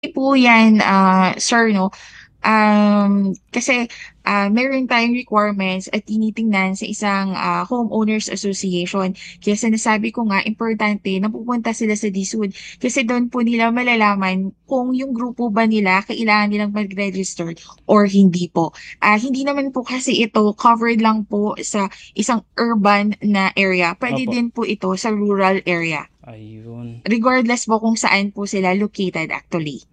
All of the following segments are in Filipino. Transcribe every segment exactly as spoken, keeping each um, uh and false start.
po yan, ah, sir, 'no, um, kasi, ah, meron tayong requirements at tinitingnan sa isang, ah, homeowners association. Kaya sinasabi ko nga importante na pupunta sila sa DSUD kasi do'n po nila malalaman kung yung grupo ba nila kailangan nilang mag-register or hindi po. Ah, hindi naman po kasi ito covered lang po sa isang urban na area, puwede Opo. din po ito sa rural area. Ayun. Regardless po kung saan po sila located actually.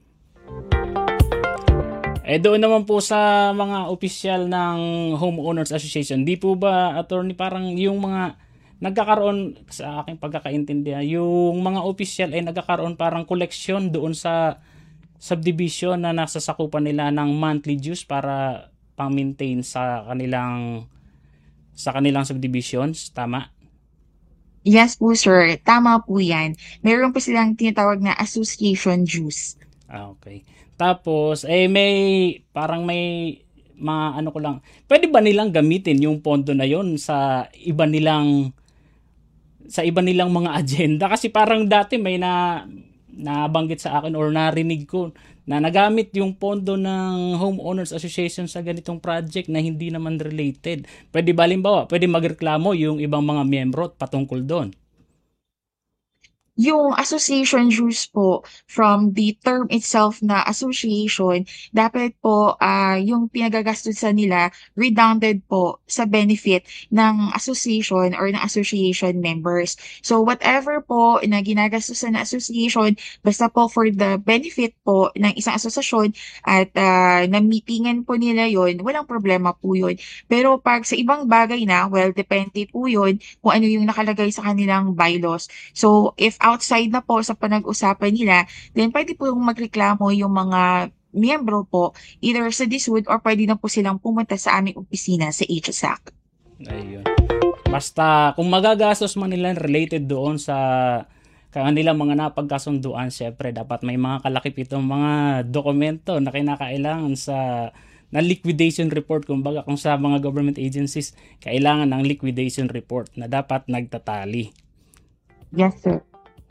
Eh doon naman po sa mga opisyal ng Homeowners Association, di po ba, attorney, parang yung mga nagkakaroon sa aking pagkakaintindihan, yung mga opisyal ay nagkakaroon parang koleksyon doon sa subdivision na nasa sakupan nila ng monthly dues para pang-maintain sa kanilang sa kanilang subdivisions, tama? Yes po, sir. Tama po yan. Meron po silang tinatawag na association dues. Ah, okay. Tapos, eh, may, parang may, mga ano ko lang, pwede ba nilang gamitin yung pondo na yon sa iba nilang, sa iba nilang mga agenda? Kasi parang dati may na, nabanggit sa akin or narinig ko na nagamit yung pondo ng homeowners association sa ganitong project na hindi naman related. Pwede ba, halimbawa, pwede magreklamo yung ibang mga miyembro patungkol doon? Yung association dues po, from the term itself na association, dapat po ah, yung pinagagastusan nila redundant po sa benefit ng association or ng association members. So whatever po na ginagastusan ng association, basta po for the benefit po ng isang asosasyon at uh, na-meetingan po nila yon, walang problema po yun. Pero pag sa ibang bagay na, well, depende po yun kung ano yung nakalagay sa kanilang bylaws. So, if outside na po sa panag-usapan nila, then pwede po yung magreklamo yung mga miyembro po, either sa DSUD or pwede na po silang pumunta sa aming opisina sa H S A C. Ayun. Basta kung magagastos man nila related doon sa kanilang mga napagkasunduan, syempre dapat may mga kalakip itong mga dokumento na kinakailangan sa na liquidation report, kumbaga kung sa mga government agencies kailangan ng liquidation report na dapat nagtatali. Yes, sir.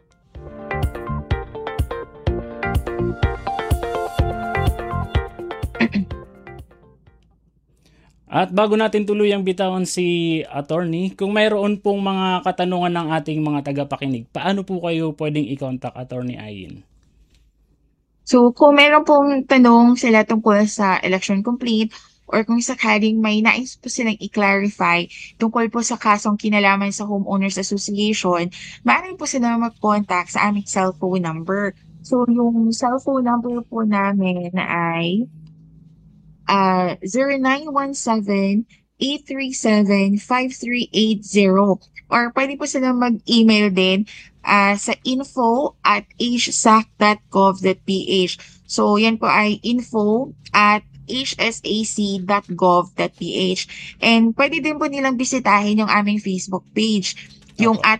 At bago natin tuluyang bitawan si attorney, kung mayroon pong mga katanungan ng ating mga tagapakinig, paano po kayo pwedeng i-contact attorney Ayin? So, kung meron pong tanong sila tungkol sa election complaint or kung sakaling may nais po silang i-clarify tungkol po sa kasong kinalaman sa Homeowners Association, maaari po sila mag-contact sa aming cellphone number. So, yung cellphone number po namin ay uh, zero nine one seven, eight three seven, five three eight zero. Or pwede po sila mag-email din uh, sa info at hsac.gov.ph. So, yan po ay info at hsac.gov.ph. And pwede din po nilang bisitahin yung aming Facebook page, yung Opo. at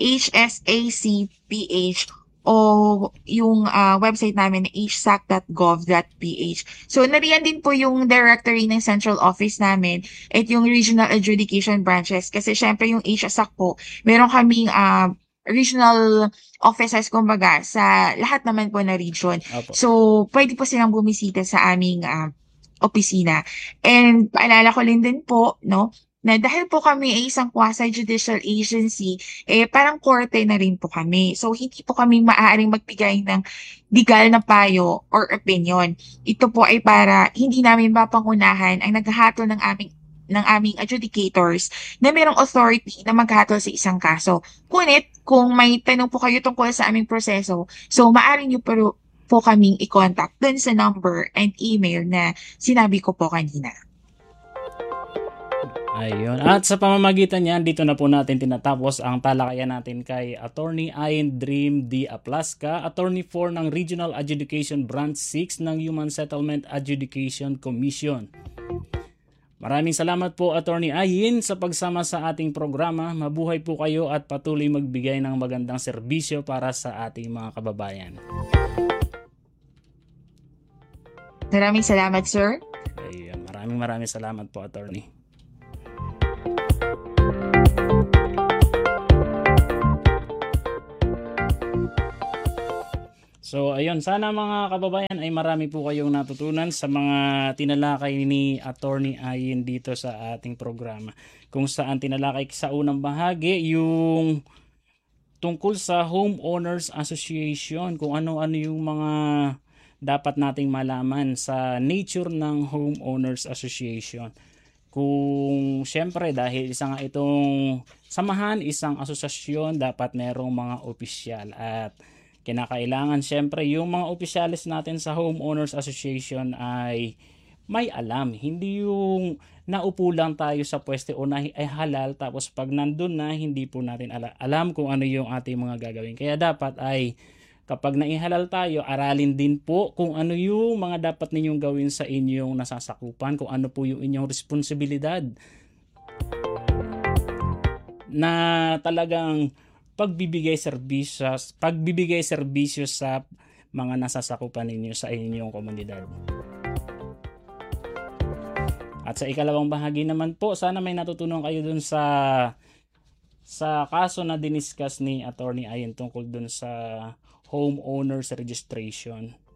hsacph o yung ah, website namin na hsac.gov.ph. So, nariyan din po yung directory ng central office namin at yung regional adjudication branches. Kasi syempre yung H S A C po, meron kaming ah, regional offices kumbaga sa lahat naman po na region. Opo. So, pwede po silang bumisita sa aming ah, opisina. And paalala ko din din po, no, na dahil po kami ay isang quasi-judicial agency, eh parang korte na rin po kami. So, hindi po kami maaaring magbigay ng legal na payo or opinion. Ito po ay para hindi namin mapangunahan ang naghahatol ng aming ng aming adjudicators na mayroong authority na maghatol sa isang kaso. Ngunit, kung may tanong po kayo tungkol sa aming proseso, so maaari niyo po, po kaming i-contact dun sa number and email na sinabi ko po kanina. Ayun. At sa pamamagitan niyan, dito na po natin tinatapos ang talakayan natin kay Attorney Ayn Dream D. Aplaska, Attorney four ng Regional Adjudication Branch six ng Human Settlement Adjudication Commission. Maraming salamat po, Attorney Ayin, sa pagsama sa ating programa. Mabuhay po kayo at patuloy magbigay ng magandang serbisyo para sa ating mga kababayan. Maraming salamat, sir. Ayun. Maraming maraming salamat po, Attorney. So ayun, sana mga kababayan ay marami po kayong natutunan sa mga tinalakay ni Attorney Ayin dito sa ating programa. Kung saan tinalakay sa unang bahagi yung tungkol sa Homeowners Association, kung ano-ano yung mga dapat nating malaman sa nature ng Homeowners Association. Kung siyempre dahil isa nga itong samahan, isang asosasyon, dapat merong mga opisyal at kinakailangan siyempre yung mga opisyalis natin sa Homeowners Association ay may alam. Hindi yung naupo lang tayo sa pwesto o na ay halal tapos pag nandun na hindi po natin ala- alam kung ano yung ating mga gagawin. Kaya dapat ay kapag naihalal tayo, aralin din po kung ano yung mga dapat ninyong gawin sa inyong nasasakupan, kung ano po yung inyong responsibilidad na talagang pagbibigay serbisyo, pagbibigay serbisyo sa mga nasasakupan ninyo sa inyong komunidad. At sa ikalawang bahagi naman po, sana may natutunan kayo dun sa sa kaso na diniscuss ni Attorney Ayin tungkol dun sa homeowners registration.